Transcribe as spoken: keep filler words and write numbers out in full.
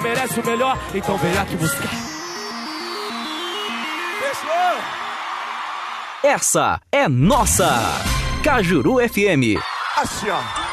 merece o melhor, então vem aqui buscar. Fechou! Essa é nossa Cajuru F M. Assim, ó.